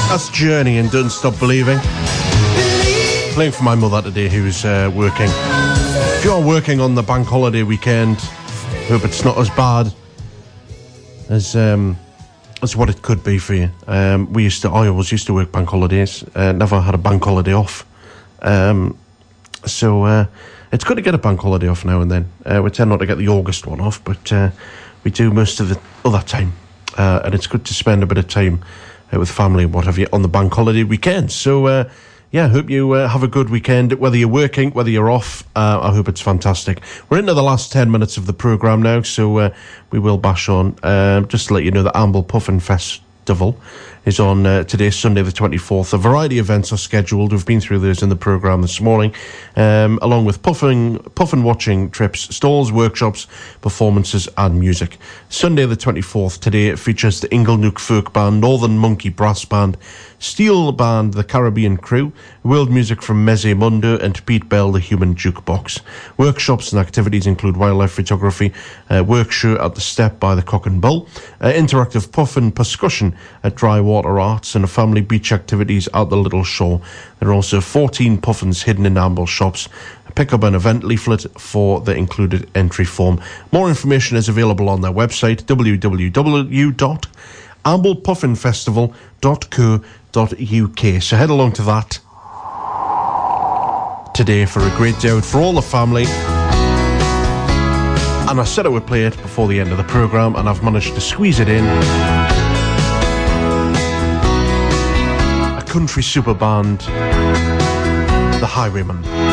That's Journey and Don't Stop Believing. Playing for my mother today, who's working. If you're working on the bank holiday weekend, hope it's not as bad as what it could be for you. I always used to work bank holidays. Never had a bank holiday off. So it's good to get a bank holiday off now and then. We tend not to get the August one off, but we do most of the other time. And it's good to spend a bit of time with family and what have you on the bank holiday weekend. So, hope you have a good weekend, whether you're working, whether you're off. I hope it's fantastic. We're into the last 10 minutes of the programme now, so we will bash on. Just to let you know, the Amble Puffin Festival is on today, Sunday the 24th. A variety of events are scheduled. We've been through those in the programme this morning, along with puffin watching trips, stalls, workshops, performances and music. Sunday the 24th, today, it features the Inglenook Folk Band, Northern Monkey Brass Band, Steel Band, the Caribbean Crew, world music from Meze Mundo, and Pete Bell, the Human Jukebox. Workshops and activities include wildlife photography, work show at the Step by the Cock and Bull, interactive puffin percussion at Dry Water Arts, and family beach activities at the Little Shore. There are also 14 puffins hidden in Amble shops. Pick up an event leaflet for the included entry form. More information is available on their website, www.amblepuffinfestival.co.uk. So head along to that today for a great day out for all the family. And I said I would play it before the end of the programme, and I've managed to squeeze it in. A country super band, The Highwaymen.